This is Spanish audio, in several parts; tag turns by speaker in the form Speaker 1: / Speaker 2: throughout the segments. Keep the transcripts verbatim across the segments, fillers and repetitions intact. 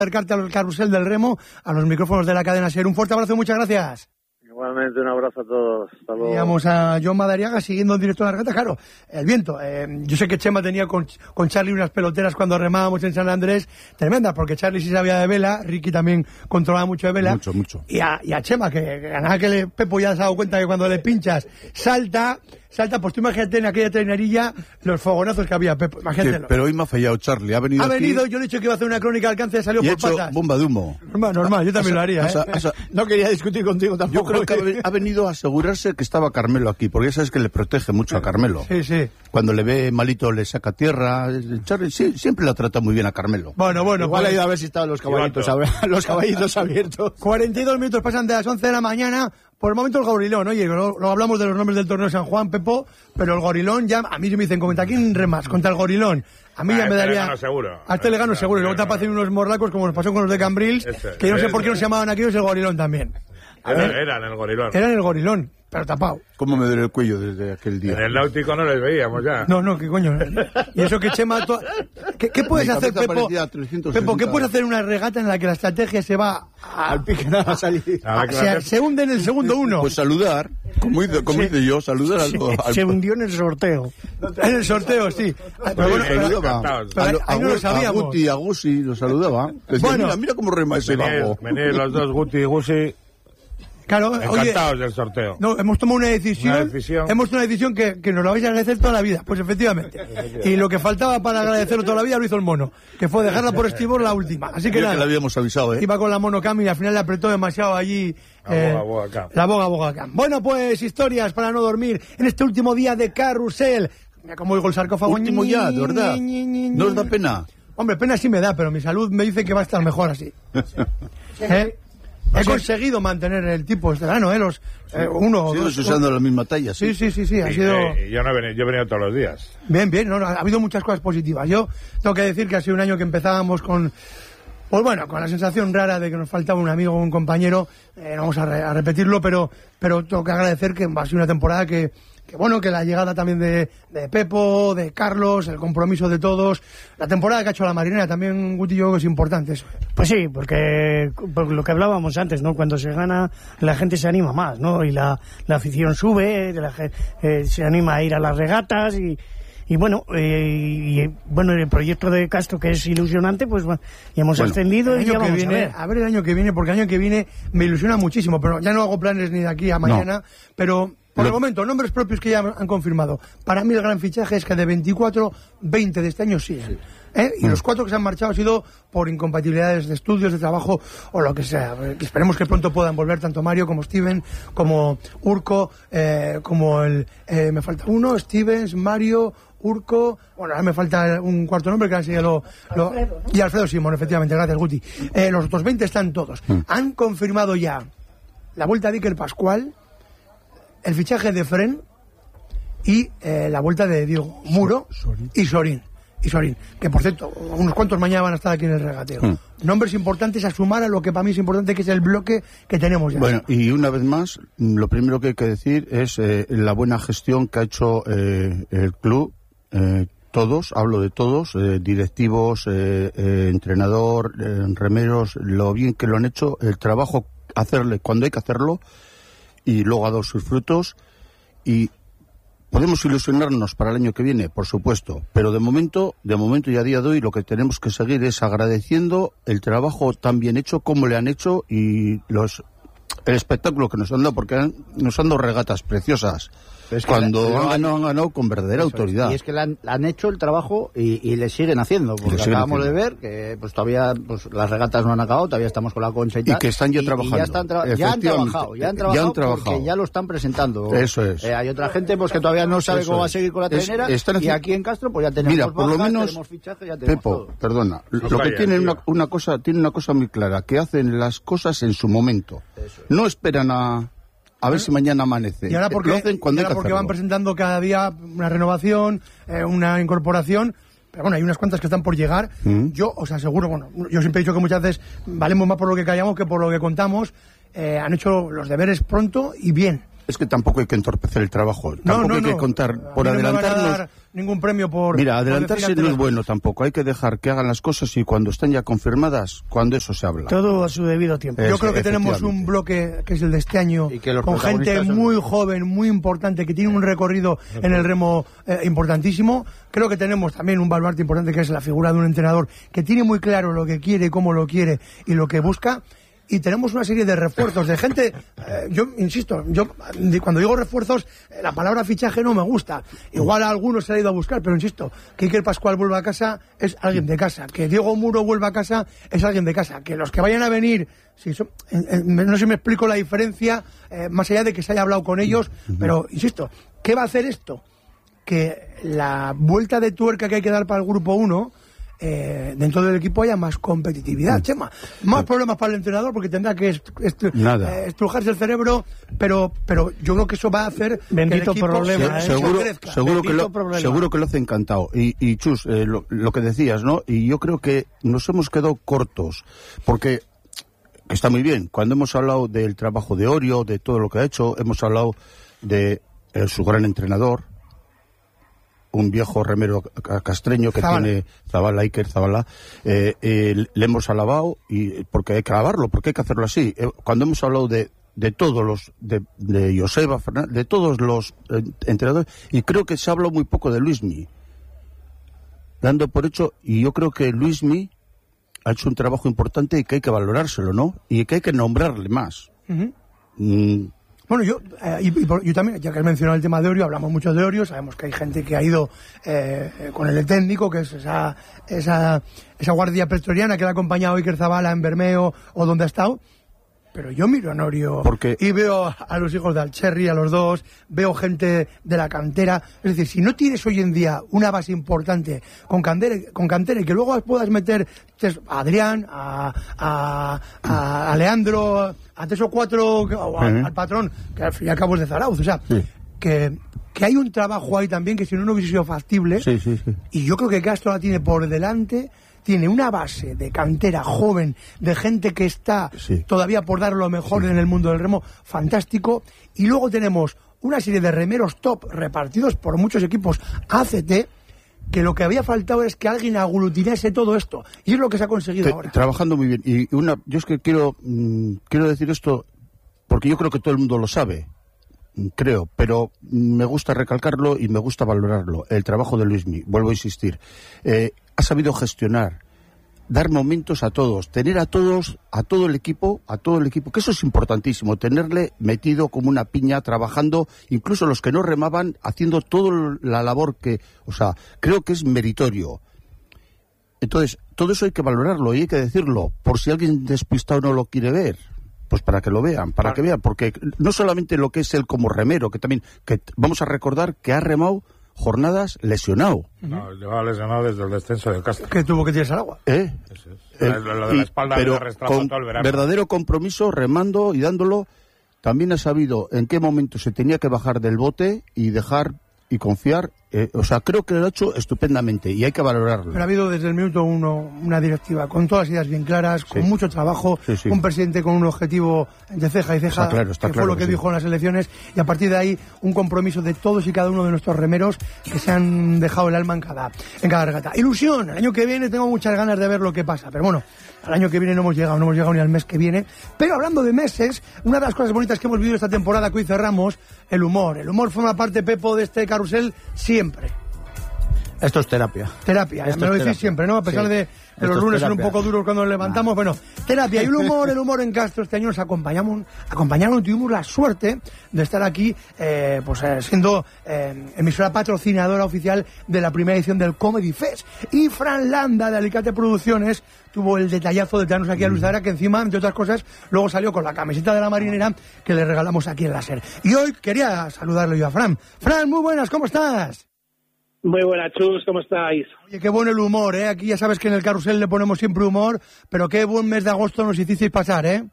Speaker 1: acercarte al carrusel del remo, a los micrófonos de la cadena SER. Un fuerte abrazo y muchas gracias.
Speaker 2: Igualmente, un abrazo a todos. Hasta luego.
Speaker 1: Veíamos a John Madariaga siguiendo en directo la regata. Claro, el viento. Eh, yo sé que Chema tenía con, con Charlie unas peloteras cuando remábamos en San Andrés tremendas, porque Charlie sí sabía de vela, Ricky también controlaba mucho de vela.
Speaker 3: Mucho, mucho.
Speaker 1: Y a, y a Chema, que, que nada que le, Pepo ya se ha dado cuenta que cuando le pinchas salta, salta, pues tú imagínate en aquella trainerilla los fogonazos que había, Pepo, imagínate.
Speaker 3: Pero hoy me ha fallado Charlie, ha venido
Speaker 1: Ha
Speaker 3: aquí
Speaker 1: venido, yo le he dicho que iba a hacer una crónica de alcance, salió
Speaker 3: y ha
Speaker 1: por
Speaker 3: hecho
Speaker 1: patas.
Speaker 3: bomba de humo.
Speaker 1: Normal, normal, yo también
Speaker 3: Asa,
Speaker 1: lo haría,
Speaker 3: asa,
Speaker 1: ¿eh?
Speaker 3: asa.
Speaker 4: No quería discutir contigo tampoco.
Speaker 3: Yo creo que ha venido a asegurarse que estaba Carmelo aquí, porque ya sabes que le protege mucho a Carmelo.
Speaker 1: Sí, sí.
Speaker 3: Cuando le ve malito le saca tierra. Charlie sí, siempre la trata muy bien a Carmelo.
Speaker 1: Bueno, bueno.
Speaker 4: Igual
Speaker 1: pues,
Speaker 4: ha ido a ver si estaban los caballitos, ab- los caballitos abiertos.
Speaker 1: cuarenta y dos minutos pasan de las once de la mañana. Por el momento el gorilón, oye, lo, lo hablamos de los nombres del torneo de San Juan, Pepo, pero el gorilón ya, a mí se me dicen, ¿contra quién remas? Contra el gorilón. A mí
Speaker 5: Ah,
Speaker 1: ya me
Speaker 5: este
Speaker 1: daría...
Speaker 5: le gano seguro.
Speaker 1: A este le gano seguro. Y luego te aparecen unos morlacos como nos pasó con los de Cambrils,
Speaker 5: Ese,
Speaker 1: que yo no sé
Speaker 5: ese.
Speaker 1: por qué no se llamaban aquellos el gorilón también. A
Speaker 5: Era,
Speaker 1: ver,
Speaker 5: eran el gorilón.
Speaker 1: eran el gorilón, pero tapado.
Speaker 3: ¿Cómo me duele el cuello desde aquel día?
Speaker 5: En el náutico no les veíamos ya.
Speaker 1: No, no, qué coño. Y eso que Chema... to- ¿Qué, qué puedes
Speaker 3: Mi
Speaker 1: hacer,
Speaker 3: cabeza
Speaker 1: Pepo?
Speaker 3: parecía trescientos
Speaker 1: Pepo, ¿qué
Speaker 3: sesenta.
Speaker 1: puedes hacer en una regata en la que la estrategia se va a...
Speaker 4: Al pique nada a salir.
Speaker 5: Ahora que va a
Speaker 1: se,
Speaker 5: hacer-
Speaker 1: se hunde en el segundo uno.
Speaker 3: Pues saludar, como hice, como hice yo, saludar al, al-
Speaker 4: Se hundió en el sorteo.
Speaker 1: En el sorteo, sí. Ah, pero bueno,
Speaker 5: Sí,
Speaker 1: pero-
Speaker 3: saludaba.
Speaker 5: encantados.
Speaker 1: pero
Speaker 3: A, lo-
Speaker 1: ahí no lo
Speaker 3: a,
Speaker 1: sabíamos.
Speaker 3: a Guti, a Gusi, lo saludaba. Decía,
Speaker 1: Bueno.
Speaker 3: mira, mira cómo rema ese
Speaker 5: Venid,
Speaker 3: vago.
Speaker 5: venid los dos, Guti y Gusi,
Speaker 1: Claro, oye,
Speaker 5: encantados del sorteo.
Speaker 1: no, hemos tomado una decisión,
Speaker 5: Una decisión.
Speaker 1: hemos tomado una decisión que, que nos la vais a agradecer toda la vida, pues efectivamente. Y lo que faltaba para agradecerlo toda la vida lo hizo el mono, que fue dejarla por estribor la última. Así que
Speaker 3: Mira
Speaker 1: nada,
Speaker 3: que le habíamos avisado, ¿eh?
Speaker 1: iba con la monocam y al final le apretó demasiado allí
Speaker 5: La
Speaker 1: eh,
Speaker 5: boga, boga cam.
Speaker 1: la boga boga cam. Bueno, pues historias para no dormir en este último día de carrusel. Mira cómo oigo el sarcófago.
Speaker 3: Último ya, de verdad.
Speaker 1: Ñi, ñi, ñi,
Speaker 3: ¿No os da
Speaker 1: ñi.
Speaker 3: pena?
Speaker 1: Hombre, pena sí me da, pero mi salud me dice que va a estar mejor así. ¿Eh? He conseguido mantener el tipo este verano, ¿eh? Los, eh, uno o
Speaker 3: Sigues
Speaker 1: dos.
Speaker 3: usando la misma talla,
Speaker 1: Sí, sí, sí, sí, ha
Speaker 5: Sí,
Speaker 1: sido...
Speaker 5: eh, yo, no he venido, yo he venido todos los días.
Speaker 1: Bien, bien, no, no, ha habido muchas cosas positivas. Yo tengo que decir que ha sido un año que empezábamos con, pues bueno, con la sensación rara de que nos faltaba un amigo o un compañero. Eh, no vamos a, re- a repetirlo, pero, pero tengo que agradecer que ha sido una temporada que, que bueno, que la llegada también de, de Pepo, de Carlos, el compromiso de todos, la temporada que ha hecho la Marinera también, Guti, yo creo que es importante eso.
Speaker 4: Pues sí, porque por lo que hablábamos antes, ¿no? Cuando se gana, la gente se anima más, ¿no? Y la, la afición sube, la, gen- eh, se anima a ir a las regatas y, y bueno, eh, y bueno, el proyecto de Castro, que es ilusionante, pues bueno, y hemos
Speaker 3: Bueno,
Speaker 4: ascendido
Speaker 1: El
Speaker 4: y ya
Speaker 1: año que
Speaker 4: vamos
Speaker 1: viene,
Speaker 4: a ver.
Speaker 1: a ver el año que viene, porque el año que viene me ilusiona muchísimo, pero ya no hago planes ni de aquí a mañana, pero por
Speaker 3: Lo-
Speaker 1: el momento, nombres propios que ya han confirmado. Para mí el gran fichaje es que de veinticuatro, veinte de este año siguen. ¿eh? Y los cuatro que se han marchado ha sido por incompatibilidades de estudios, de trabajo o lo que sea. Esperemos que pronto puedan volver tanto Mario como Steven, como Urco, eh, como el... eh, me falta uno, Stevens, Mario... Urco, bueno, ahora me falta un cuarto nombre que ahora sí lo, lo-
Speaker 4: Alfredo, ¿no?
Speaker 1: y Alfredo Simón, efectivamente, gracias Guti. Eh, los otros veinte están todos. Han confirmado ya la vuelta de Iker Pascual, el fichaje de Fren y eh, la vuelta de Diego Muro y Sorín. Y Sorín, que por cierto, unos cuantos mañana van a estar aquí en el regateo.
Speaker 3: Mm.
Speaker 1: Nombres importantes a sumar a lo que para mí es importante, que es el bloque que tenemos ya.
Speaker 3: Bueno, y una vez más, lo primero que hay que decir es eh, la buena gestión que ha hecho eh, el club, eh, todos, hablo de todos, eh, directivos, eh, eh, entrenador, eh, remeros, lo bien que lo han hecho, el trabajo, hacerle cuando hay que hacerlo, y luego ha dado sus frutos, y podemos ilusionarnos para el año que viene, por supuesto, pero de momento, de momento y a día de hoy lo que tenemos que seguir es agradeciendo el trabajo tan bien hecho como le han hecho y los el espectáculo que nos han dado, porque han- nos han dado regatas preciosas.
Speaker 4: Pero es que
Speaker 3: Cuando
Speaker 4: la-
Speaker 3: han
Speaker 4: lo han-
Speaker 3: ganado, han ganado con verdadera
Speaker 4: Eso es.
Speaker 3: autoridad.
Speaker 4: Y es que le han, han hecho el trabajo y, y le siguen haciendo, porque
Speaker 3: siguen
Speaker 4: acabamos
Speaker 3: haciendo.
Speaker 4: de ver que pues todavía pues las regatas no han acabado, todavía estamos con la Concha y
Speaker 3: Y
Speaker 4: tal.
Speaker 3: que están ya trabajando.
Speaker 4: ya, están tra- ya han
Speaker 3: Efectivamente.
Speaker 4: trabajado, ya han
Speaker 3: Ya
Speaker 4: trabajado,
Speaker 3: han trabajado.
Speaker 4: porque ya lo están presentando.
Speaker 3: Eso es.
Speaker 4: Eh, hay otra gente pues que todavía no sabe
Speaker 3: Eso
Speaker 4: cómo va a
Speaker 3: es.
Speaker 4: seguir con la
Speaker 3: Es-
Speaker 4: trainera,
Speaker 3: están
Speaker 4: y
Speaker 3: haciendo-
Speaker 4: aquí en Castro pues ya tenemos
Speaker 3: Mira, por lo
Speaker 4: bajas,
Speaker 3: menos,
Speaker 4: tenemos fichaje, ya tenemos
Speaker 3: Pepo,
Speaker 4: todo.
Speaker 3: perdona, lo que
Speaker 5: vaya,
Speaker 3: tienen
Speaker 5: tío.
Speaker 3: una, una cosa, tiene una cosa muy clara, que hacen las cosas en su momento. No esperan a a ver si mañana amanece.
Speaker 1: Y ahora porque,
Speaker 3: lo hacen cuando
Speaker 1: y
Speaker 3: hay
Speaker 1: ahora
Speaker 3: que
Speaker 1: porque van
Speaker 3: hacerlo.
Speaker 1: presentando cada día una renovación, eh, una incorporación. Pero bueno, hay unas cuantas que están por llegar.
Speaker 3: Mm.
Speaker 1: Yo os aseguro, bueno, yo siempre he dicho que muchas veces valemos más por lo que callamos que por lo que contamos. Eh, han hecho los deberes pronto y bien.
Speaker 3: Es que tampoco hay que entorpecer el trabajo.
Speaker 1: No,
Speaker 3: Tampoco
Speaker 1: no,
Speaker 3: hay que
Speaker 1: no.
Speaker 3: contar por
Speaker 1: A mí no me van a
Speaker 3: adelantarnos.
Speaker 1: dar ningún premio por...
Speaker 3: Mira,
Speaker 1: por
Speaker 3: adelantarse
Speaker 1: decir
Speaker 3: no es
Speaker 1: antes
Speaker 3: bueno
Speaker 1: las-
Speaker 3: tampoco. Hay que dejar que hagan las cosas y cuando estén ya confirmadas, cuando eso se habla.
Speaker 4: Todo a su debido tiempo.
Speaker 3: Eh,
Speaker 1: Yo
Speaker 3: Eso,
Speaker 1: creo que tenemos un
Speaker 3: efectivamente.
Speaker 1: bloque que es el de este año,
Speaker 3: Y que los
Speaker 1: con gente
Speaker 3: protagonistas son-
Speaker 1: muy joven, muy importante, que tiene un recorrido en el remo eh, importantísimo. Creo que tenemos también un baluarte importante que es la figura de un entrenador que tiene muy claro lo que quiere, cómo lo quiere y lo que busca. Y tenemos una serie de refuerzos de gente, eh, yo insisto, yo de- cuando digo refuerzos, eh, la palabra fichaje no me gusta. Igual a algunos se ha ido a buscar, pero insisto, que Iker Pascual vuelva a casa es alguien de casa, que Diego Muro vuelva a casa es alguien de casa, que los que vayan a venir, si son- eh, eh, no sé si me explico la diferencia, eh, más allá de que se haya hablado con ellos, pero insisto, ¿qué va a hacer esto? Que la vuelta de tuerca que hay que dar para el grupo uno, eh, dentro del equipo haya más competitividad, Chema. Más problemas para el entrenador porque tendrá que est- est-
Speaker 3: Nada.
Speaker 1: eh, estrujarse el cerebro, pero pero yo creo que eso va a hacer
Speaker 4: Bendito
Speaker 1: que el equipo
Speaker 4: problema,
Speaker 1: se-
Speaker 4: ¿eh?
Speaker 1: se
Speaker 3: seguro,
Speaker 1: crezca.
Speaker 3: seguro, que
Speaker 4: Bendito
Speaker 3: lo,
Speaker 4: problema.
Speaker 3: seguro que lo hace encantado. Y, y Chus, eh, lo, lo que decías, ¿no? Y yo creo que nos hemos quedado cortos, porque está muy bien. Cuando hemos hablado del trabajo de Orio, de todo lo que ha hecho, hemos hablado de eh, su gran entrenador, un viejo remero ca- castreño que
Speaker 1: Zabala.
Speaker 3: tiene Zabala, Iker Zabala, eh, eh, le hemos alabado y porque hay que alabarlo, porque hay que hacerlo así. Eh, cuando hemos hablado de de todos los, de, de Joseba Fernández, de todos los eh, entrenadores, y creo que se ha hablado muy poco de Luismi, dando por hecho, y yo creo que Luismi ha hecho un trabajo importante y que hay que valorárselo, ¿no? Y que hay que nombrarle más.
Speaker 1: Ujú.
Speaker 3: Mm,
Speaker 1: Bueno, yo, eh, y, y por- yo también, ya que has mencionado el tema de Orio, hablamos mucho de Orio, sabemos que hay gente que ha ido eh, con el técnico, que es esa, esa, esa guardia pretoriana que le ha acompañado a Iker Zabala en Bermeo o donde ha estado. Pero yo miro a Orio
Speaker 3: Porque-
Speaker 1: y veo a, a los hijos de Alcherri, a los dos, veo gente de la cantera. Es decir, si no tienes hoy en día una base importante con cantera, con cantera y que luego puedas meter pues, a Adrián, a, a, a, a Leandro, a tres o cuatro, o a-
Speaker 3: Ujú.
Speaker 1: al patrón, que al fin y al cabo es de Zarauz. O sea,
Speaker 3: Sí.
Speaker 1: que, que hay un trabajo ahí también que si no, no hubiese sido factible.
Speaker 3: sí, sí, sí.
Speaker 1: Y yo creo que Castro la tiene por delante, tiene una base de cantera joven, de gente que está
Speaker 3: Sí.
Speaker 1: todavía por dar lo mejor en el mundo del remo, fantástico. Y luego tenemos una serie de remeros top repartidos por muchos equipos A C T, que lo que había faltado es que alguien aglutinase todo esto. Y es lo que se ha conseguido
Speaker 3: Te-
Speaker 1: ahora.
Speaker 3: trabajando muy bien. Y una, yo es que quiero, mm, quiero decir esto porque yo creo que todo el mundo lo sabe, mm, creo, pero mm, me gusta recalcarlo y me gusta valorarlo. El trabajo de Luismi, vuelvo a insistir, eh, ha sabido gestionar, dar momentos a todos, tener a todos, a todo el equipo, a todo el equipo, que eso es importantísimo, tenerle metido como una piña, trabajando, incluso los que no remaban, haciendo toda la labor que, o sea, creo que es meritorio. Entonces, todo eso hay que valorarlo y hay que decirlo, por si alguien despistado no lo quiere ver, pues para que lo vean, para que vean, porque no solamente lo que es él como remero, que también, que t- vamos a recordar que ha remado jornadas lesionado,
Speaker 5: No, llevaba lesionado desde el descenso del Castro.
Speaker 1: Que tuvo que tirarse al agua.
Speaker 3: ¿eh?
Speaker 5: Eso es.
Speaker 3: Eh,
Speaker 5: lo, lo de
Speaker 3: y-
Speaker 5: la espalda
Speaker 3: pero
Speaker 5: me arrastraba
Speaker 3: con
Speaker 5: todo el verano.
Speaker 3: verdadero compromiso, remando y dándolo, también ha sabido en qué momento se tenía que bajar del bote y dejar y confiar, eh, o sea, creo que lo ha hecho estupendamente y hay que valorarlo.
Speaker 1: Pero ha habido desde el minuto uno una directiva con todas las ideas bien claras, con
Speaker 3: Sí.
Speaker 1: mucho trabajo,
Speaker 3: Sí, sí.
Speaker 1: un presidente con un objetivo de ceja y ceja,
Speaker 3: Está claro, está
Speaker 1: que
Speaker 3: claro
Speaker 1: fue lo
Speaker 3: que
Speaker 1: que
Speaker 3: sí.
Speaker 1: dijo en las elecciones, y a partir de ahí un compromiso de todos y cada uno de nuestros remeros que se han dejado el alma en cada, en cada regata. Ilusión, el año que viene tengo muchas ganas de ver lo que pasa, pero bueno, al año que viene no hemos llegado, no hemos llegado ni al mes que viene. Pero hablando de meses, una de las cosas bonitas que hemos vivido esta temporada que hoy cerramos, el humor. El humor forma parte, Pepo, de este carrusel siempre.
Speaker 6: Esto es terapia.
Speaker 1: Terapia,
Speaker 6: Esto
Speaker 1: me lo
Speaker 6: es
Speaker 1: decís
Speaker 6: terapia.
Speaker 1: siempre, ¿no? A pesar
Speaker 6: Sí.
Speaker 1: de que
Speaker 6: Esto
Speaker 1: los
Speaker 6: es
Speaker 1: lunes son un
Speaker 6: terapia.
Speaker 1: poco duros cuando nos levantamos, bueno, terapia y el humor, el humor en Castro este año nos acompañamos, acompañaron, tuvimos la suerte de estar aquí, eh, pues eh, siendo eh, emisora patrocinadora oficial de la primera edición del Comedy Fest. Y Fran Landa de Alicate Producciones tuvo el detallazo de traernos aquí a Luis Zara, que encima, entre otras cosas, luego salió con la camiseta de la marinera que le regalamos aquí en la SER. Y hoy quería saludarle yo a Fran. Fran, muy buenas, ¿cómo estás?
Speaker 2: Muy buenas, Chus, ¿cómo estáis?
Speaker 1: Oye, qué bueno el humor, ¿eh? Aquí ya sabes que en el carrusel le ponemos siempre humor, pero qué buen mes de agosto nos hicisteis pasar, ¿eh?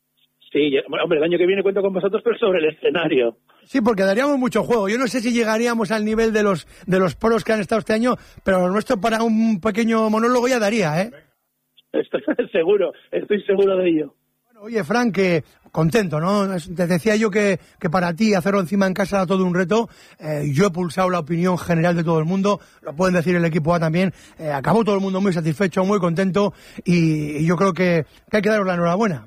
Speaker 2: Sí, ya- bueno, hombre, el año que viene cuento con vosotros, pero sobre el escenario.
Speaker 1: Sí, porque daríamos mucho juego. Yo no sé si llegaríamos al nivel de los de los pros que han estado este año, pero lo nuestro para un pequeño monólogo ya daría, ¿eh?
Speaker 2: Estoy seguro, estoy seguro de ello.
Speaker 1: Oye, Fran, que contento, ¿no? Te decía yo que, que para ti hacerlo encima en casa era todo un reto. Eh, yo he pulsado la opinión general de todo el mundo, lo pueden decir el equipo A también. Eh, acabó todo el mundo muy satisfecho, muy contento y, y yo creo que, que hay que daros la enhorabuena.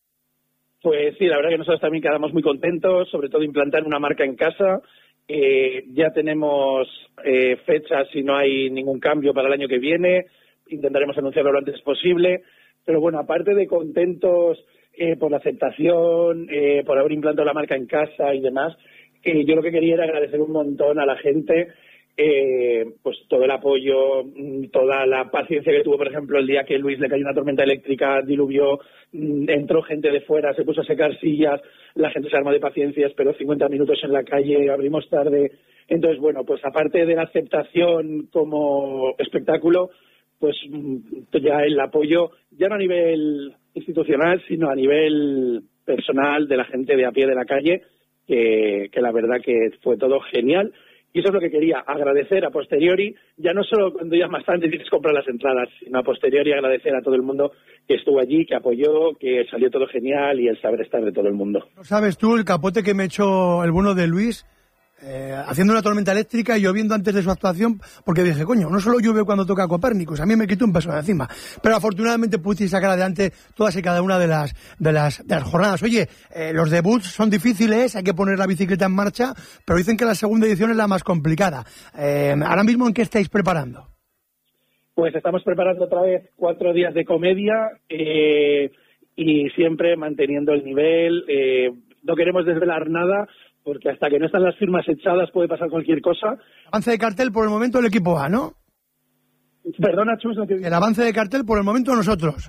Speaker 2: Pues sí, la verdad que nosotros también quedamos muy contentos, sobre todo implantar una marca en casa. Eh, ya tenemos eh, fechas si no hay ningún cambio para el año que viene. Intentaremos anunciarlo lo antes posible. Pero bueno, aparte de contentos eh, por la aceptación, eh, por haber implantado la marca en casa y demás, eh, yo lo que quería era agradecer un montón a la gente, eh, pues todo el apoyo, toda la paciencia que tuvo, por ejemplo, el día que Luis le cayó una tormenta eléctrica, diluvió, entró gente de fuera, se puso a secar sillas, la gente se armó de paciencia, esperó cincuenta minutos en la calle, abrimos tarde. Entonces, bueno, pues aparte de la aceptación como espectáculo, pues ya el apoyo, ya no a nivel institucional, sino a nivel personal de la gente de a pie de la calle, que, que la verdad que fue todo genial. Y eso es lo que quería, agradecer a posteriori, ya no solo cuando ya más tarde tienes que comprar las entradas, sino a posteriori agradecer a todo el mundo que estuvo allí, que apoyó, que salió todo genial y el saber estar de todo el mundo.
Speaker 1: ¿No sabes tú el capote que me echó el bueno de Luis? Eh, haciendo una tormenta eléctrica y lloviendo antes de su actuación, porque dije, coño, no solo llueve cuando toca Copérnicus, a mí me quitó un peso de encima, pero afortunadamente pude sacar adelante todas y cada una de las de las, de las jornadas. Oye, eh, los debuts son difíciles, hay que poner la bicicleta en marcha, pero dicen que la segunda edición es la más complicada. Eh, ahora mismo, ¿en qué estáis preparando?
Speaker 2: Pues estamos preparando otra vez cuatro días de comedia eh, y siempre manteniendo el nivel. Eh, no queremos desvelar nada, porque hasta que no están las firmas echadas puede pasar cualquier cosa.
Speaker 1: Avance de cartel por el momento el equipo A, ¿no?
Speaker 2: Perdona, Chus, no te...
Speaker 1: El avance de cartel por el momento nosotros.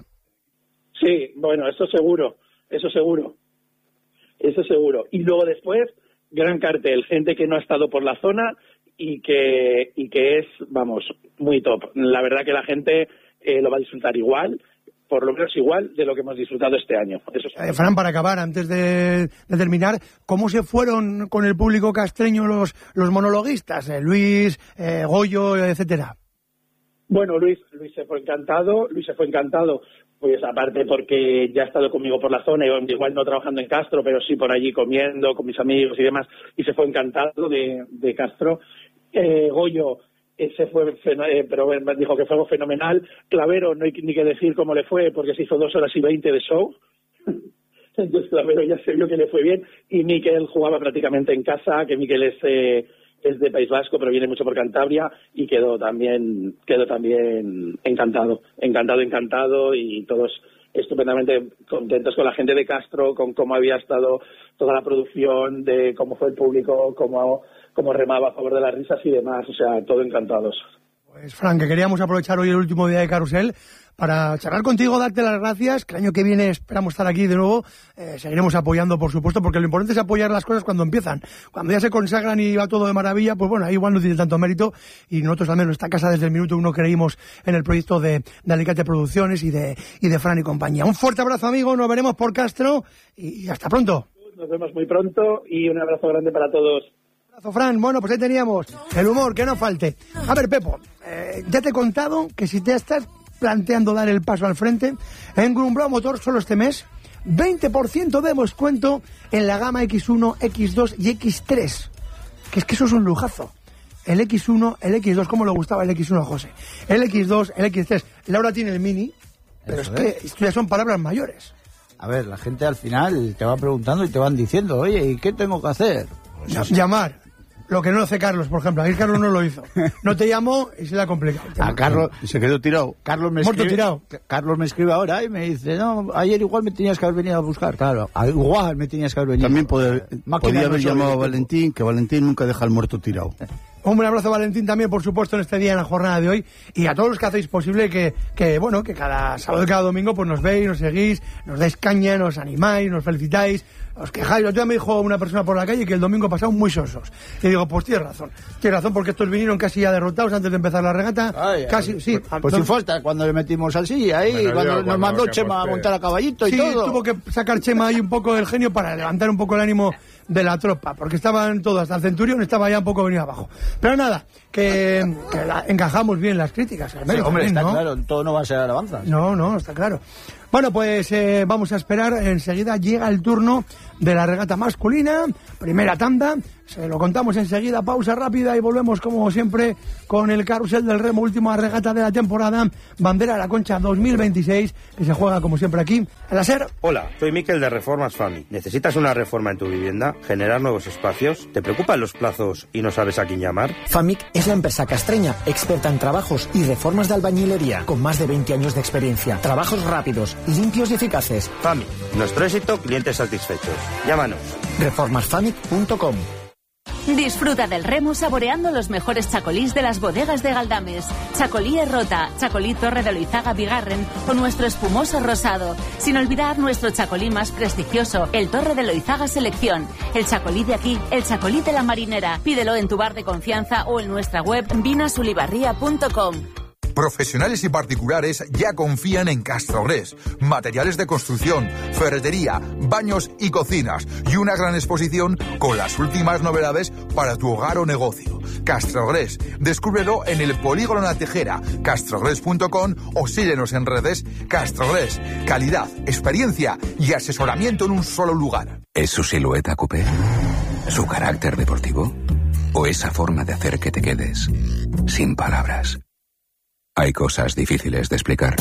Speaker 2: Sí, bueno, eso seguro, eso seguro, eso seguro. Y luego después, gran cartel, gente que no ha estado por la zona y que, y que es, vamos, muy top. La verdad que la gente eh, lo va a disfrutar igual, por lo menos igual de lo que hemos disfrutado este año. Eso
Speaker 1: eh, Fran, para acabar, antes de, de terminar, ¿cómo se fueron con el público castreño los, los monologuistas? Eh, Luis, eh, Goyo, etcétera.
Speaker 2: Bueno, Luis, Luis se fue encantado, Luis se fue encantado, pues aparte porque ya ha estado conmigo por la zona, igual no trabajando en Castro, pero sí por allí comiendo con mis amigos y demás, y se fue encantado de, de Castro. Eh, Goyo, se fue, pero dijo que fue algo fenomenal. Clavero, no hay ni que decir cómo le fue, porque se hizo dos horas y veinte de show. Entonces Clavero ya se vio que le fue bien. Y Miquel jugaba prácticamente en casa, que Miquel es, eh, es de País Vasco, pero viene mucho por Cantabria, y quedó también, quedó también encantado, encantado, encantado, y todos estupendamente contentos con la gente de Castro, con cómo había estado toda la producción, de cómo fue el público, cómo, cómo remaba a favor de las risas y demás, o sea, todo encantados.
Speaker 1: Pues Fran, que queríamos aprovechar hoy el último día de Carrusel para charlar contigo, darte las gracias, que el año que viene esperamos estar aquí de nuevo, eh, seguiremos apoyando, por supuesto, porque lo importante es apoyar las cosas cuando empiezan. Cuando ya se consagran y va todo de maravilla, pues bueno, ahí igual no tiene tanto mérito, y nosotros al menos en esta casa desde el minuto uno creímos en el proyecto de, de Alicante Producciones y de, y de Fran y compañía. Un fuerte abrazo, amigo, nos veremos por Castro y hasta pronto.
Speaker 2: Nos vemos muy pronto y un abrazo grande para todos.
Speaker 1: Un abrazo, Fran. Bueno, pues ahí teníamos el humor, que no falte. A ver, Pepo, eh, ya te he contado que si te estás planteando dar el paso al frente, en Grumbrau Motor solo este mes, veinte por ciento de descuento en la gama equis uno, equis dos y equis tres. Que es que eso es un lujazo. El equis uno, el equis dos, como le gustaba el equis uno a José. El equis dos, el equis tres. Laura tiene el Mini, pero eso es, es que esto ya son palabras mayores.
Speaker 6: A ver, la gente al final te va preguntando y te van diciendo, oye, ¿y qué tengo que hacer?
Speaker 1: Pues llamar. Lo que no hace Carlos, por ejemplo. Aquí Carlos no lo hizo. No te llamó y se le ha complicado.
Speaker 6: A Carlos
Speaker 3: y se quedó tirado.
Speaker 6: Carlos me
Speaker 1: Muerto
Speaker 6: escribe,
Speaker 1: tirado.
Speaker 6: Carlos me escribe ahora y me dice, no, ayer igual me tenías que haber venido a buscar. Claro, igual me tenías que haber venido.
Speaker 3: También puede, podía haber llamado a Valentín,
Speaker 6: tiempo.
Speaker 3: que Valentín nunca deja al muerto tirado.
Speaker 1: Un buen abrazo, Valentín, también, por supuesto, en este día, en la jornada de hoy. Y a todos los que hacéis posible que, que bueno, que cada sábado y cada domingo pues nos veis, nos seguís, nos dais caña, nos animáis, nos felicitáis, os quejáis. El otro día me dijo una persona por la calle que el domingo pasado muy sosos. Y digo, pues tienes razón. Tienes razón, porque estos vinieron casi ya derrotados antes de empezar la regata. Ay, casi, ay, sí.
Speaker 6: Pues sin falta, cuando le metimos al sí, ahí, bueno, cuando, cuando nos mandó Chema a montar a caballito y
Speaker 1: sí,
Speaker 6: todo.
Speaker 1: Sí, tuvo que sacar Chema ahí un poco del genio para levantar un poco el ánimo de la tropa, porque estaban todos, hasta el Centurión estaba ya un poco venido abajo. Pero nada, que, que la, encajamos bien las críticas. Al menos,
Speaker 6: sí, hombre,
Speaker 1: también,
Speaker 6: está
Speaker 1: ¿no?
Speaker 6: claro, todo no va a ser alabanzas.
Speaker 1: No, no, está claro. Bueno, Bueno, pues eh, vamos a esperar. Enseguida llega el turno de la regata masculina. Primera tanda. Se lo contamos enseguida. Pausa rápida y volvemos como siempre con el carrusel del remo. Última regata de la temporada. Bandera de la Concha dos mil veintiséis, que se juega como siempre aquí en la SER.
Speaker 7: Hola, soy Miquel de Reformas Fami. ¿Necesitas una reforma en tu vivienda? ¿Generar nuevos espacios? ¿Te preocupan los plazos y no sabes a quién llamar?
Speaker 8: Famic es la empresa castreña, experta en trabajos y reformas de albañilería, con más de veinte años de experiencia. Trabajos rápidos, limpios y eficaces.
Speaker 7: Fami, nuestro éxito, clientes satisfechos. Llámanos.
Speaker 8: reformas famic punto com.
Speaker 9: Disfruta del remo saboreando los mejores chacolís de las bodegas de Galdames. Chacolí Errota, Chacolí Torre de Loizaga Bigarren o nuestro espumoso rosado. Sin olvidar nuestro chacolí más prestigioso, el Torre de Loizaga Selección. El chacolí de aquí, el chacolí de la marinera. Pídelo en tu bar de confianza o en nuestra web vinasulibarría punto com.
Speaker 10: Profesionales y particulares ya confían en Castrogres. Materiales de construcción, ferretería, baños y cocinas. Y una gran exposición con las últimas novedades para tu hogar o negocio. Castrogres. Descúbrelo en el Polígono La Tejera, castrogres punto com o síguenos en redes. Castrogres. Calidad, experiencia y asesoramiento en un solo lugar.
Speaker 11: ¿Es su silueta coupé? ¿Su carácter deportivo? ¿O esa forma de hacer que te quedes sin palabras? Hay cosas difíciles de explicar.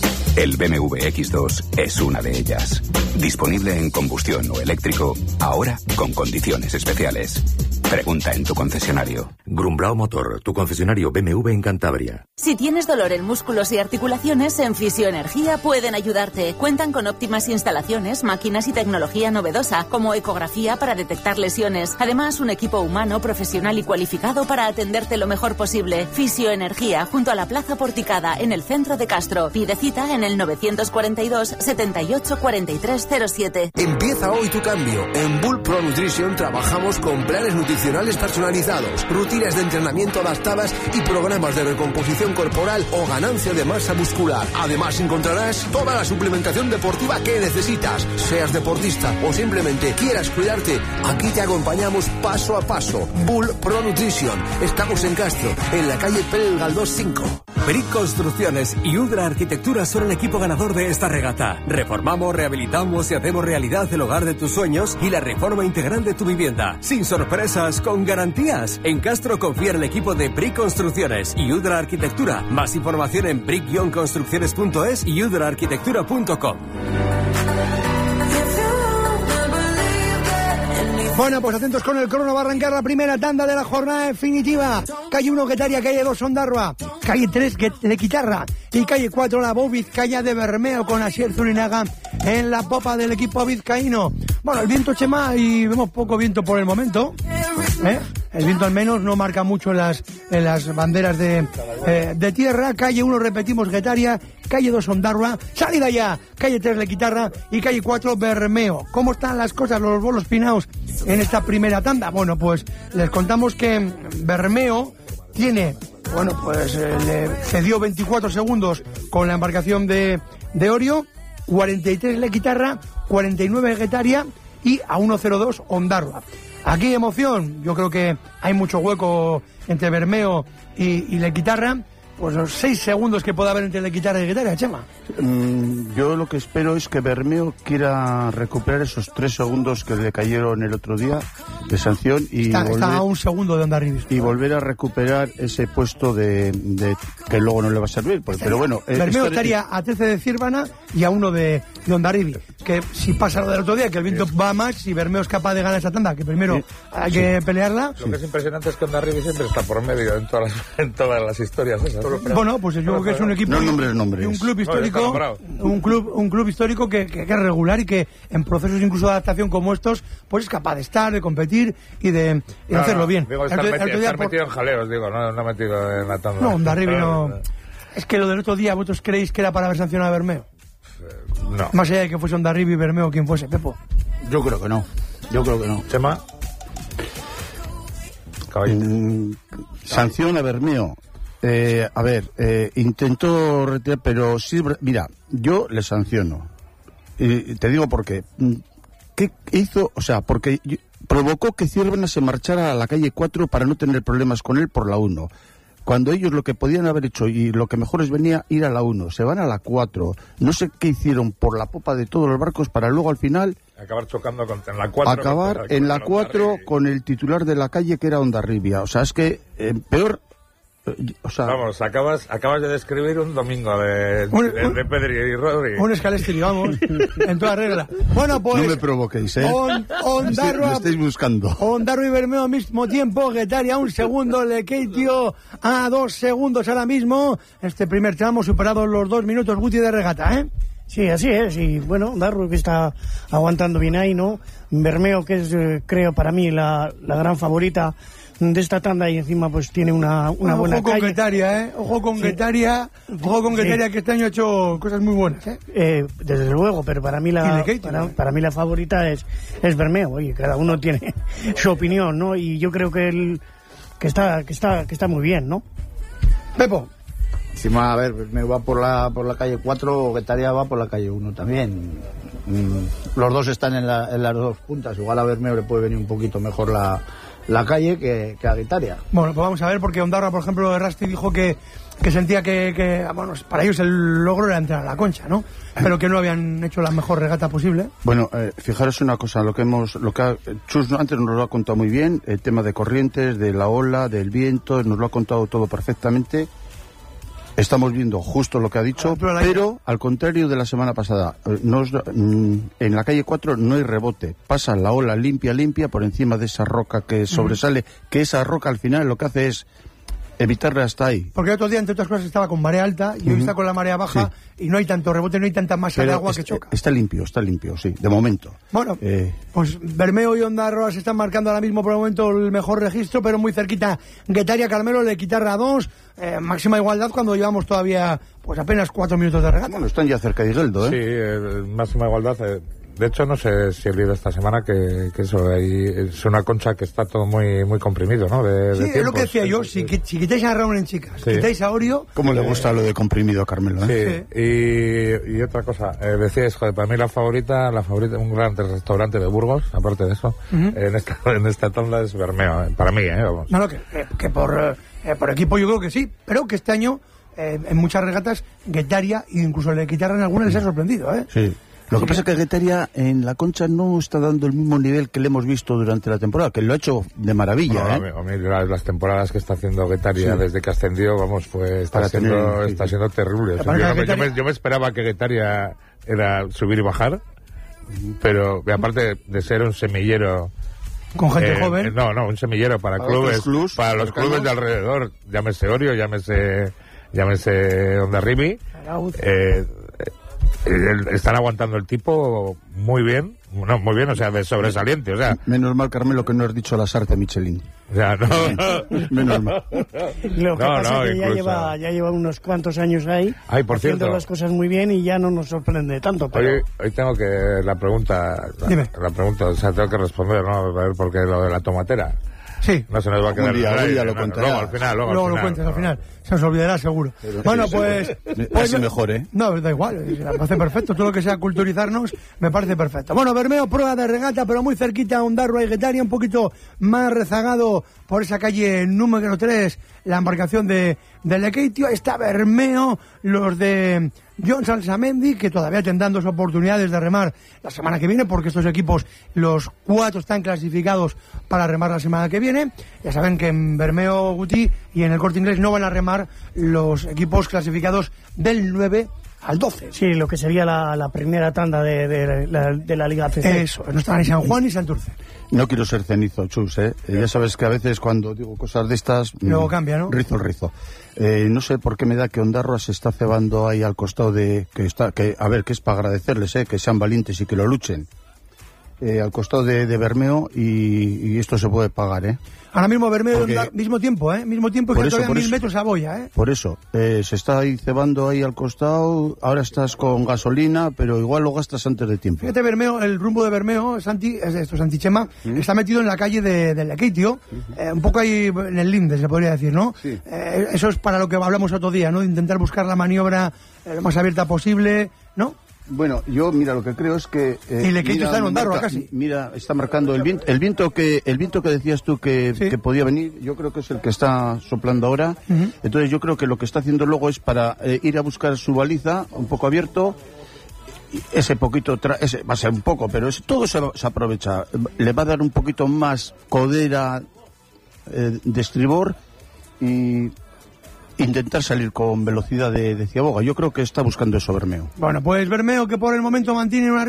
Speaker 11: El B M W X dos es una de ellas. Disponible en combustión o eléctrico, ahora con condiciones especiales. Pregunta en tu concesionario.
Speaker 12: Grumbrao Motor, tu concesionario B M W en Cantabria.
Speaker 9: Si tienes dolor en músculos y articulaciones, en Fisioenergía pueden ayudarte. Cuentan con óptimas instalaciones, máquinas y tecnología novedosa, como ecografía para detectar lesiones. Además, un equipo humano, profesional y cualificado para atenderte lo mejor posible. Fisioenergía, junto a la Plaza Porticada, en el centro de Castro. Pide cita en el novecientos cuarenta y dos, setenta y ocho, cuarenta y tres cero siete.
Speaker 13: Empieza hoy tu cambio. En Bull Pro Nutrition trabajamos con planes nutricionales personalizados, rutinas de entrenamiento adaptadas y programas de recomposición corporal o ganancia de masa muscular. Además encontrarás toda la suplementación deportiva que necesitas. Seas deportista o simplemente quieras cuidarte, aquí te acompañamos paso a paso. Bull Pro Nutrition. Estamos en Castro, en la calle Pérez Galdós cinco.
Speaker 14: Brick Construcciones y Udra Arquitectura son el equipo ganador de esta regata. Reformamos, rehabilitamos y hacemos realidad el hogar de tus sueños y la reforma integral de tu vivienda. Sin sorpresas, con garantías. En Castro confía en el equipo de Brick Construcciones y Udra Arquitectura. Más información en brick construcciones punto es y udra arquitectura punto com.
Speaker 1: Bueno, pues atentos con el crono, va a arrancar la primera tanda de la jornada definitiva. Calle uno, Guetaria, calle dos, Ondarroa, calle tres, Lequitarra y calle cuatro, la Bou Vizcaya de Bermeo con Asier Zurinaga en la popa del equipo vizcaíno. Bueno, el viento, Chema, y vemos poco viento por el momento, ¿eh? El viento al menos no marca mucho en las, en las banderas de, eh, de tierra. Calle uno, repetimos, Guetaria, calle dos, Ondarroa, salida ya, calle tres, Lequitarra y calle cuatro, Bermeo. ¿Cómo están las cosas, los bolos pinaos en esta primera tanda? Bueno, pues les contamos que Bermeo tiene, bueno, pues eh, le cedió veinticuatro segundos con la embarcación de, de Orio, cuarenta y tres Lequitarra, cuarenta y nueve Guetaria y a uno cero dos Ondarroa. Aquí emoción, yo creo que hay mucho hueco entre Bermeo y, y Lequitarra. Pues los seis segundos que pueda haber entre Lequitarra y Guetaria, Chema.
Speaker 3: Mm, yo lo que espero es que Bermeo quiera recuperar esos tres segundos que le cayeron el otro día de sanción y
Speaker 1: está,
Speaker 3: volver,
Speaker 1: está a un segundo de Ondarribis.
Speaker 3: Y volver a recuperar ese puesto de, de que luego no le va a servir. Pues, pero bueno,
Speaker 1: Bermeo
Speaker 3: estar,
Speaker 1: estaría a trece de Círvana y a uno de, de Ondarribis. Que si pasa lo del otro día, que el viento sí. va más, si Bermeo es capaz de ganar esa tanda, que primero sí. hay sí. que pelearla.
Speaker 5: Lo que es impresionante es que Ondarribis siempre está por medio en todas las, en todas las historias esas.
Speaker 1: Bueno, pues yo creo que es un equipo
Speaker 3: no nombres nombres.
Speaker 1: un club histórico, un club un club histórico que, que, que es regular y que en procesos incluso de adaptación como estos, pues es capaz de estar, de competir y de, y
Speaker 5: no,
Speaker 1: hacerlo
Speaker 5: no,
Speaker 1: bien.
Speaker 5: Digo, estar, el, meti- el estar por... metido en jaleos, digo, no, no metido en la tanda.
Speaker 1: No, Ondarribis no. no. Es que lo del otro día, ¿vosotros creéis que era para haber sancionado a Bermeo?
Speaker 5: No.
Speaker 1: Más allá de que fuese Ondarribis y Bermeo quien fuese, Pepo.
Speaker 3: Yo creo que no. Yo creo que no.
Speaker 5: Chema.
Speaker 3: Mm, sanción a Bermeo. Eh, a ver, eh, intentó retirar, pero sí, mira, yo le sanciono. Y te digo por qué. ¿Qué hizo? O sea, porque provocó que Círvana se marchara a la calle cuatro para no tener problemas con él por la uno. cuando ellos lo que podían haber hecho y lo que mejor les venía ir a la uno, se van a la cuatro, no sé qué hicieron por la popa de todos los barcos para luego al final
Speaker 5: acabar chocando con, en la cuatro.
Speaker 3: Acabar
Speaker 5: contra,
Speaker 3: en la
Speaker 5: contra
Speaker 3: cuatro con el titular de la calle que era Hondarribia. O sea, es que eh, peor... O sea,
Speaker 5: vamos, acabas acabas de describir un domingo de,
Speaker 1: un,
Speaker 5: de, de Pedri y Rodri.
Speaker 1: Un Scalestri, vamos, en toda regla. Bueno, pues...
Speaker 3: No me provoquéis, ¿eh?
Speaker 1: On, Ondarroa,
Speaker 3: me estáis buscando.
Speaker 1: Ondarroa y Bermeo al mismo tiempo, Guetaria a un segundo, Lekeitio a dos segundos ahora mismo. Este primer tramo superado los dos minutos, Guti de regata, ¿eh?
Speaker 4: Sí, así es, y bueno, Darro que está aguantando bien ahí, ¿no? Bermeo, que es, eh, creo, para mí la, la gran favorita de esta tanda, y encima pues tiene una, una
Speaker 1: bueno,
Speaker 4: buena
Speaker 1: ojo
Speaker 4: calle.
Speaker 1: Con Guetaria, ¿eh? Ojo con
Speaker 4: sí.
Speaker 1: Guetaria, ojo con Guetaria, sí. Que este año ha hecho cosas muy buenas, ¿eh?
Speaker 4: Eh, desde luego, pero para mí la para, para mí la favorita es, es Bermeo. Oye, cada uno tiene su opinión, ¿no? Y yo creo que él que está que está que está muy bien, ¿no?
Speaker 1: Pepo.
Speaker 6: Encima, a ver, Bermeo va por la por la calle cuatro, Guetaria va por la calle uno también. Mm, los dos están en, la, en las dos puntas. Igual a Bermeo le puede venir un poquito mejor la la calle que, que a Guetaria.
Speaker 1: Bueno, pues vamos a ver, porque Ondarroa, por ejemplo, Rasti dijo que, que sentía que, que, bueno, para ellos el logro era entrar a la Concha, ¿no? Pero que no habían hecho la mejor regata posible.
Speaker 3: Bueno, eh, fijaros una cosa, lo que hemos, lo que ha, Chus antes nos lo ha contado muy bien, el tema de corrientes, de la ola, del viento, nos lo ha contado todo perfectamente. Estamos viendo justo lo que ha dicho, pero al contrario de la semana pasada, nos, en la calle cuatro no hay rebote, pasa la ola limpia, limpia por encima de esa roca que sobresale, uh-huh. que esa roca al final lo que hace es evitarle hasta ahí.
Speaker 1: Porque el otro día, entre otras cosas, estaba con marea alta y uh-huh. hoy está con la marea baja, sí. Y no hay tanto rebote, no hay tanta masa pero de agua
Speaker 3: es,
Speaker 1: que choca.
Speaker 3: Está limpio, está limpio, sí, de momento.
Speaker 1: Bueno, eh... pues Bermeo y Ondarroa se están marcando ahora mismo por el momento el mejor registro, pero muy cerquita Guetaria, Carmelo, le quitarra a dos, eh, máxima igualdad cuando llevamos todavía pues apenas cuatro minutos de regata.
Speaker 3: Bueno, están ya cerca de Igeldo, ¿eh?
Speaker 5: Sí, eh, máxima igualdad. Eh. De hecho, no sé si he leído esta semana que, que eso hay, es una Concha que está todo muy muy comprimido, ¿no? De,
Speaker 1: sí,
Speaker 5: de
Speaker 1: es lo que decía yo, si, si quitáis a Raúl en chicas, sí. Quitáis a Orio...
Speaker 3: ¿Cómo le gusta eh, lo de comprimido a Carmelo, eh?
Speaker 5: Sí, sí. Y, y otra cosa, eh, decíais, joder, para mí la favorita, la favorita, un gran restaurante de Burgos, aparte de eso, uh-huh. en esta en esta tanda es Bermeo, eh, para mí, ¿eh? Vamos.
Speaker 1: No, no, que, que por, eh, por equipo yo creo que sí, pero que este año, eh, en muchas regatas, Guetaria, e incluso le quitaron alguna, les ha sorprendido, ¿eh?
Speaker 3: Sí. Lo que pasa es que Guetaria en la Concha no está dando el mismo nivel que le hemos visto durante la temporada, que lo ha hecho de maravilla.
Speaker 5: Bueno,
Speaker 3: ¿eh?
Speaker 5: a mí, a mí las, las temporadas que está haciendo Guetaria sí. desde que ascendió, vamos, pues está, siendo, tener, está sí. siendo terrible. O sea, yo, no me, yo, me, yo me esperaba que Guetaria era subir y bajar, pero aparte de ser un semillero...
Speaker 1: Con gente eh, joven.
Speaker 5: Eh, no, no, un semillero para, para clubes, los clubs, para los clubes de alrededor, llámese Orio, llámese, llámese Hondarribia. Eh, están aguantando el tipo muy bien, no, muy bien, o sea, de sobresaliente, o sea.
Speaker 3: Menos mal, Carmelo, que no has dicho la Sarte Michelin.
Speaker 5: O sea, no.
Speaker 3: Menos mal.
Speaker 4: Lo que no, pasa no, es que ya lleva, ya lleva unos cuantos años ahí,
Speaker 5: Ay, por
Speaker 4: haciendo
Speaker 5: cierto,
Speaker 4: las cosas muy bien y ya no nos sorprende tanto. Pero...
Speaker 5: Hoy, hoy tengo que, la pregunta, la, la pregunta, o sea, tengo que responder, ¿no? A ver, porque lo de la tomatera.
Speaker 1: Sí.
Speaker 5: No se nos va a quedar.
Speaker 3: Un día,
Speaker 5: ahí,
Speaker 3: día lo
Speaker 5: no,
Speaker 3: contará.
Speaker 5: Luego al final, luego,
Speaker 1: luego
Speaker 5: al
Speaker 1: lo
Speaker 5: final,
Speaker 1: cuentes
Speaker 5: no,
Speaker 1: al final. Se nos olvidará seguro.
Speaker 3: Pero,
Speaker 1: bueno,
Speaker 3: sí,
Speaker 1: pues...
Speaker 3: pues es mejor, ¿eh?
Speaker 1: No, da igual. Me parece perfecto. Todo lo que sea culturizarnos me parece perfecto. Bueno, Bermeo, prueba de regata, pero muy cerquita, Ondarroa y Guetaria, un poquito más rezagado por esa calle número tres, la embarcación de, de Lekeitio. Está Bermeo, los de... John Salsamendi, que todavía tendrán dos oportunidades de remar la semana que viene, porque estos equipos, los cuatro están clasificados para remar la semana que viene. Ya saben que en Bermeo, Guti, y en el Corte Inglés no van a remar los equipos clasificados del nueve al doce.
Speaker 4: Sí, lo que sería la, la primera tanda de, de, de, la, de la Liga C C.
Speaker 1: Eso, no están ni San Juan ni Santurce.
Speaker 3: No quiero ser cenizo, Chus, ¿eh? Ya sabes que a veces cuando digo cosas de estas...
Speaker 1: Luego cambia, ¿no?
Speaker 3: Rizo el rizo. Eh, no sé por qué me da que Ondarroa se está cebando ahí al costado de... que está que A ver, que es para agradecerles, ¿eh? Que sean valientes y que lo luchen. Eh, al costado de, de Bermeo y, y esto se puede pagar, ¿eh?
Speaker 1: Ahora mismo Bermeo, Porque, mismo tiempo, ¿eh? Mismo tiempo que
Speaker 3: eso,
Speaker 1: todavía mil
Speaker 3: eso,
Speaker 1: metros a boya, ¿eh?
Speaker 3: Por eso, eh, se está ahí cebando ahí al costado, ahora estás con gasolina, pero igual lo gastas antes de tiempo.
Speaker 1: Fíjate, Bermeo, el rumbo de Bermeo, Santi, es esto, Santi Chema, ¿Mm? está metido en la calle de, de Lekeitio, uh-huh. eh, un poco ahí en el linde, se podría decir, ¿no?
Speaker 3: Sí.
Speaker 1: Eh, eso es para lo que hablamos otro día, ¿no? De intentar buscar la maniobra eh, lo más abierta posible, ¿no?
Speaker 3: Bueno, yo, mira, lo que creo es que...
Speaker 1: Eh, y Lequeito está en Ondarroa casi.
Speaker 3: Mira, está marcando el viento, el viento que el viento que decías tú que, sí. que podía venir, yo creo que es el que está soplando ahora. Uh-huh. Entonces yo creo que lo que está haciendo luego es para eh, ir a buscar su baliza, un poco abierto, ese poquito, tra- ese va a ser un poco, pero es, todo se, se aprovecha. Le va a dar un poquito más codera eh, de estribor y... intentar salir con velocidad de, de Ciaboga. Yo creo que está buscando eso Bermeo.
Speaker 1: Bueno, pues Bermeo, que por el momento mantiene una